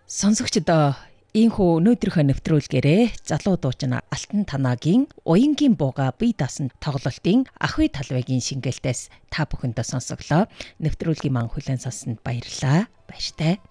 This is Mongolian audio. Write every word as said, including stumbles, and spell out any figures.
Сонсогчдоо ийхүү өнөөдрийнхөө нэвтрүүлгээрээ залуу дуучин Алтан Танагийн Уянгийн бууга бие даасан тоглолтын Ахуй талбайгийн шингэлтээс та бүхэндээ сонсоглоо. Нэвтрүүлгийн маань хүлээн сонссонд баярлалаа. Баяртай.